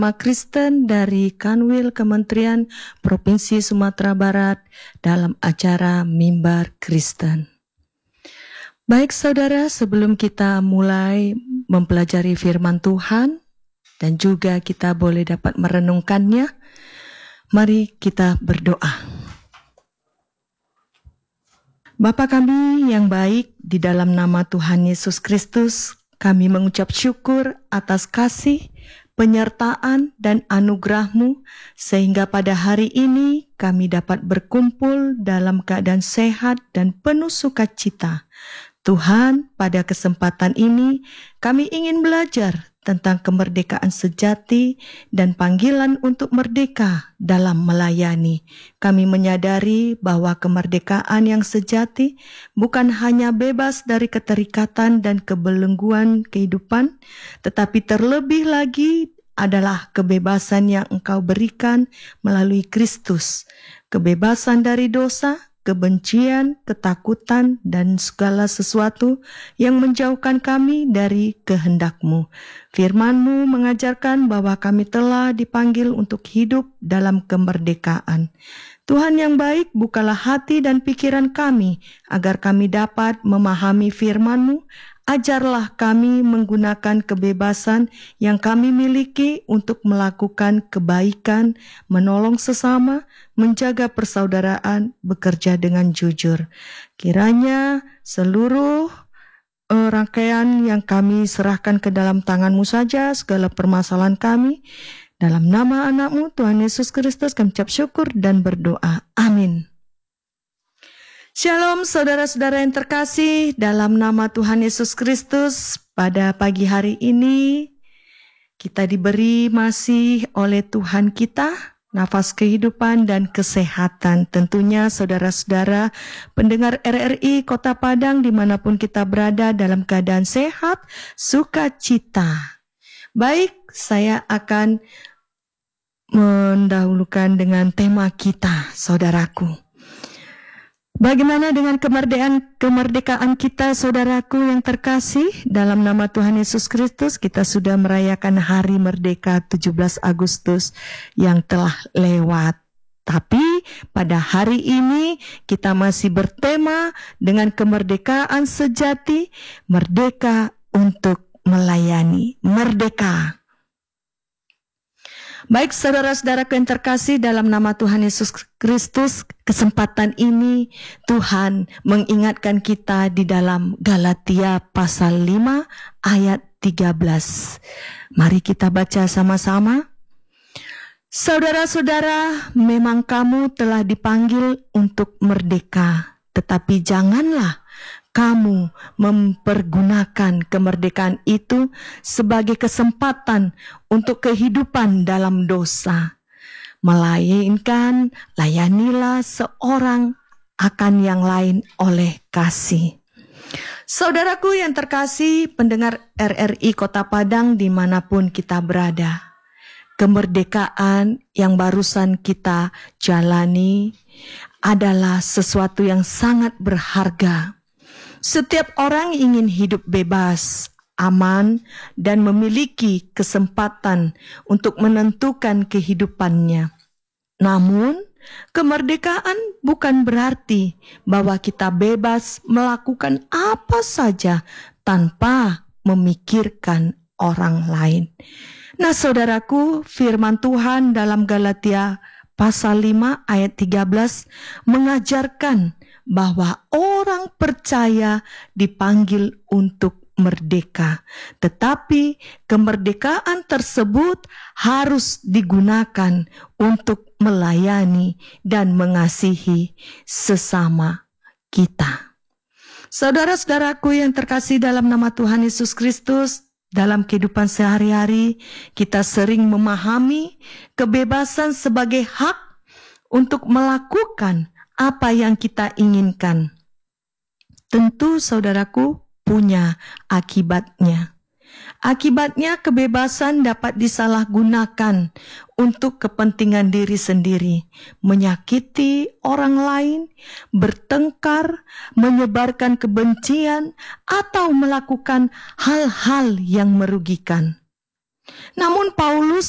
Kristen dari Kanwil Kementerian Provinsi Sumatera Barat dalam acara Mimbar Kristen. Baik saudara, sebelum kita mulai mempelajari firman Tuhan dan juga kita boleh dapat merenungkannya, mari kita berdoa. Bapa kami yang baik, di dalam nama Tuhan Yesus Kristus, kami mengucap syukur atas kasih, penyertaan dan anugerah-Mu, sehingga pada hari ini kami dapat berkumpul dalam keadaan sehat dan penuh sukacita. Tuhan, pada kesempatan ini kami ingin belajar tentang kemerdekaan sejati dan panggilan untuk merdeka dalam melayani. Kami menyadari bahwa kemerdekaan yang sejati bukan hanya bebas dari keterikatan dan kebelengguan kehidupan, tetapi terlebih lagi adalah kebebasan yang Engkau berikan melalui Kristus. Kebebasan dari dosa, kebencian, ketakutan, dan segala sesuatu yang menjauhkan kami dari kehendak-Mu. Firman-Mu mengajarkan bahwa kami telah dipanggil untuk hidup dalam kemerdekaan. Tuhan yang baik, bukalah hati dan pikiran kami, agar kami dapat memahami firman-Mu. Ajarlah kami menggunakan kebebasan yang kami miliki untuk melakukan kebaikan, menolong sesama, menjaga persaudaraan, bekerja dengan jujur. Kiranya seluruh rangkaian yang kami serahkan ke dalam tangan-Mu saja, segala permasalahan kami. Dalam nama anak-Mu, Tuhan Yesus Kristus, kami ucap syukur dan berdoa. Amin. Shalom saudara-saudara yang terkasih, dalam nama Tuhan Yesus Kristus, pada pagi hari ini kita diberi masih oleh Tuhan kita nafas kehidupan dan kesehatan. Tentunya saudara-saudara pendengar RRI Kota Padang dimanapun kita berada dalam keadaan sehat, sukacita. Baik, saya akan mendahulukan dengan tema kita, saudaraku. Bagaimana dengan kemerdekaan kita, saudaraku yang terkasih? Dalam nama Tuhan Yesus Kristus, kita sudah merayakan Hari Merdeka 17 Agustus yang telah lewat. Tapi pada hari ini kita masih bertema dengan kemerdekaan sejati, merdeka untuk melayani, merdeka. Baik saudara-saudaraku yang terkasih, dalam nama Tuhan Yesus Kristus, kesempatan ini Tuhan mengingatkan kita di dalam Galatia pasal 5 ayat 13. Mari kita baca sama-sama. Saudara-saudara, memang kamu telah dipanggil untuk merdeka, tetapi janganlah kamu mempergunakan kemerdekaan itu sebagai kesempatan untuk kehidupan dalam dosa. Melainkan layanilah seorang akan yang lain oleh kasih. Saudaraku yang terkasih, pendengar RRI Kota Padang dimanapun kita berada. Kemerdekaan yang barusan kita jalani adalah sesuatu yang sangat berharga. Setiap orang ingin hidup bebas, aman, dan memiliki kesempatan untuk menentukan kehidupannya. Namun, kemerdekaan bukan berarti bahwa kita bebas melakukan apa saja tanpa memikirkan orang lain. Nah, saudaraku, firman Tuhan dalam Galatia pasal 5 ayat 13 mengajarkan bahwa orang percaya dipanggil untuk merdeka. Tetapi kemerdekaan tersebut harus digunakan untuk melayani dan mengasihi sesama kita. Saudara-saudaraku yang terkasih dalam nama Tuhan Yesus Kristus, dalam kehidupan sehari-hari kita sering memahami kebebasan sebagai hak untuk melakukan apa yang kita inginkan. Tentu saudaraku punya akibatnya. Akibatnya kebebasan dapat disalahgunakan untuk kepentingan diri sendiri, menyakiti orang lain, bertengkar, menyebarkan kebencian, atau melakukan hal-hal yang merugikan. Namun Paulus